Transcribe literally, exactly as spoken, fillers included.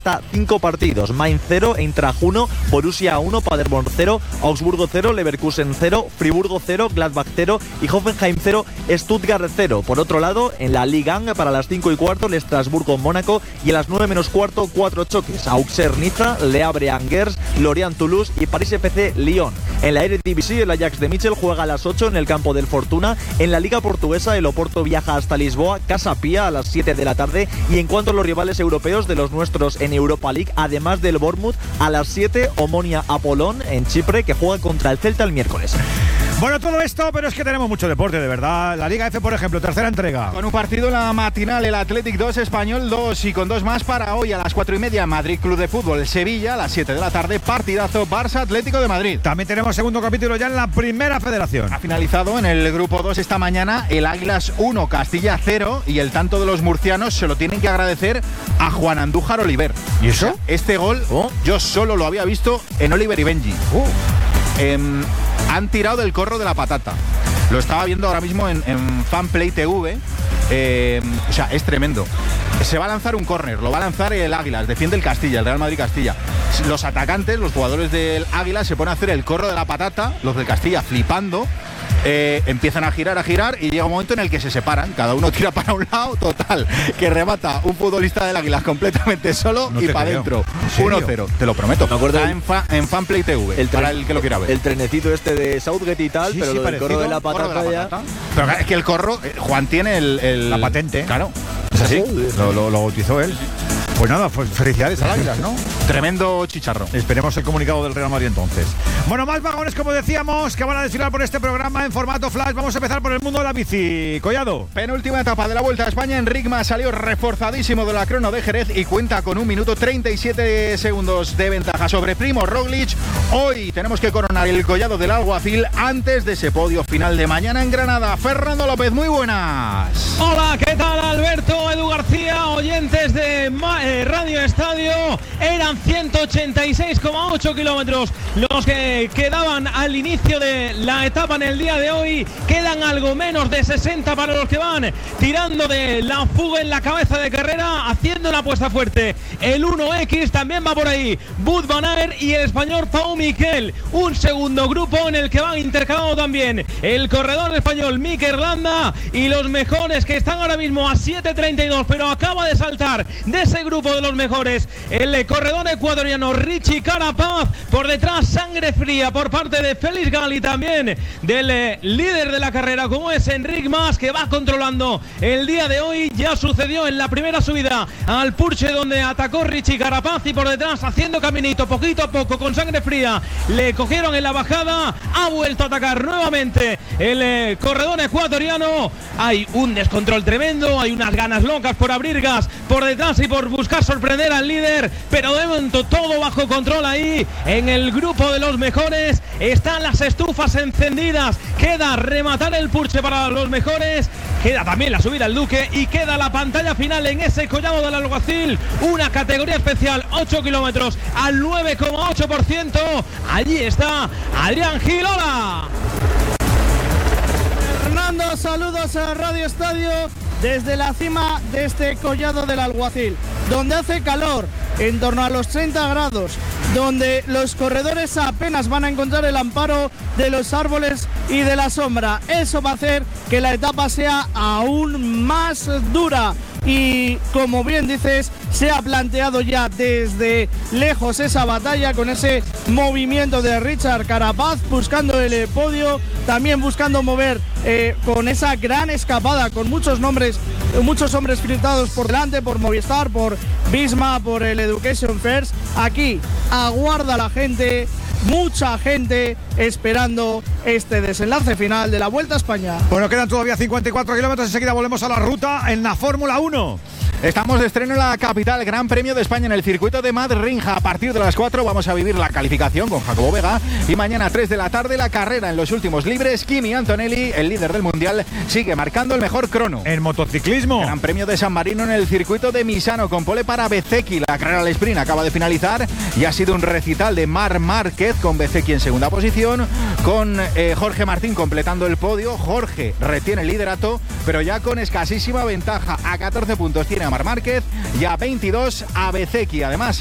cinco partidos. Mainz cero, Eintracht uno, Borussia uno, Paderborn cero, Augsburgo cero, Leverkusen cero, Friburgo cero, Gladbach cero y Hoffenheim cero, Stuttgart cero. Por otro lado, en la Ligue uno, para las cinco y cuarto, el Estrasburgo-Mónaco y a las nueve menos cuarto, cuatro choques. Auxerre-Niza, Le Havre-Angers, Lorient-Toulouse y París F C-Lyon. En la Eredivisie, el Ajax de Michel juega a las ocho en el campo del Fortuna. En la Liga Portuguesa, el Oporto viaja hasta Lisboa, Casa Pía a las siete de la tarde. Y en cuanto a los rivales europeos de los nuestros en Europa League, además del Bournemouth, a las siete, Omonia Apollon en Chipre, que juega contra el Celta el miércoles. Bueno, todo esto, pero es que tenemos mucho deporte, de verdad. La Liga F, por ejemplo, tercera entrega. Con un partido en la matinal, el Athletic dos, Español dos, y con dos más para hoy a las cuatro y media, Madrid Club de Fútbol, Sevilla, a las siete de la tarde, partidazo Barça Atlético de Madrid. También tenemos segundo capítulo ya en la Primera Federación. Ha finalizado en el grupo dos esta mañana el Águilas uno, Castilla cero, y el tanto de los murcianos se lo tienen que agradecer a Juan Andújar Oliver. ¿Y eso? O sea, este gol oh. yo solo lo había visto en Oliver y Benji. Oh. Eh, han tirado del corro de la patata. Lo estaba viendo ahora mismo en, en Fanplay T V. Eh, o sea, es tremendo. Se va a lanzar un córner, lo va a lanzar el Águilas, defiende el Castilla, el Real Madrid Castilla. Los atacantes, los jugadores del Águila se ponen a hacer el corro de la patata, los del Castilla flipando. Eh, empiezan a girar, a girar y llega un momento en el que se separan. Cada uno tira para un lado, total, que remata un futbolista del Águilas completamente solo no y para adentro. uno cero, te lo prometo. Me acuerdo en, fa, en Fanplay T V, el para el que lo quiera ver. El trenecito este de Southgate y tal, sí, pero sí, lo del corro de la patata, corro de la patata. Pero es que el corro, eh, Juan tiene el, el, la patente. Claro. Es así, lo, lo, lo bautizó él. Pues nada, pues felicidades al Águilas, ¿no? Tremendo chicharro. Esperemos el comunicado del Real Madrid entonces. Bueno, más vagones, como decíamos, que van a desfilar por este programa en formato flash. Vamos a empezar por el mundo de la bici. Collado. Penúltima etapa de la Vuelta a España. Enricma salió reforzadísimo de la crono de Jerez y cuenta con un minuto treinta y siete segundos de ventaja sobre Primo Roglic. Hoy tenemos que coronar el Collado del Alguacil antes de ese podio final de mañana en Granada. Fernando López, muy buenas. Hola, ¿qué tal, Alberto? Edu García, oyentes de Ma eh, Radio Estadio. Eran ciento ochenta y seis coma ocho kilómetros los que quedaban al inicio de la etapa en el día de hoy. Quedan algo menos de sesenta para los que van tirando de la fuga en la cabeza de carrera, haciendo una apuesta fuerte. El uno equis también va por ahí. Wout van Aert y el español Pau Miquel. Un segundo grupo en el que van intercalando también el corredor español Mikel Landa y los mejores que están ahora mismo a siete treinta y dos, pero acaba de saltar de ese grupo de los mejores el corredor ecuatoriano Richie Carapaz. Por detrás, sangre fría por parte de Félix Gal y también del eh, líder de la carrera, como es Enric Mas, que va controlando el día de hoy. Ya sucedió en la primera subida al Purche, donde atacó Richie Carapaz, y por detrás, haciendo caminito poquito a poco con sangre fría, le cogieron en la bajada. Ha vuelto a atacar nuevamente el eh, corredor ecuatoriano. Hay un descontrol tremendo, hay unas ganas locas por abrir gas por detrás y por buscar sorprender al líder, pero de momento todo bajo control ahí en el grupo de los mejores. Están las estufas encendidas, queda rematar el Purche para los mejores, queda también la subida al Duque y queda la pantalla final en ese Collado del Alguacil, una categoría especial, ocho kilómetros al nueve coma ocho por ciento. Allí está Adrián Gilola. Fernando, saludos a Radio Estadio desde la cima de este Collado del Alguacil, donde hace calor, en torno a los treinta grados, donde los corredores apenas van a encontrar el amparo de los árboles y de la sombra. Eso va a hacer que la etapa sea aún más dura. Y como bien dices, se ha planteado ya desde lejos esa batalla con ese movimiento de Richard Carapaz buscando el podio, también buscando mover eh, con esa gran escapada, con muchos nombres, muchos hombres filtrados por delante, por Movistar, por Visma, por el Education First. Aquí aguarda la gente, mucha gente esperando este desenlace final de la Vuelta a España. Bueno, quedan todavía cincuenta y cuatro kilómetros, enseguida volvemos a la ruta en la Fórmula uno. Estamos de estreno en la capital, Gran Premio de España en el circuito de Madrid-Rinja. A partir de las cuatro vamos a vivir la calificación con Jacobo Vega y mañana a tres de la tarde la carrera en los últimos libres. Kimi Antonelli, el líder del mundial, sigue marcando el mejor crono. En motociclismo, Gran Premio de San Marino en el circuito de Misano con pole para Bezzecchi. La carrera al sprint acaba de finalizar y ha sido un recital de Marc Márquez con Bezzecchi en segunda posición, con eh, Jorge Martín completando el podio. Jorge retiene el liderato, pero ya con escasísima ventaja. A catorce puntos tiene a Mar Márquez y A veintidós a Bezeki. Además,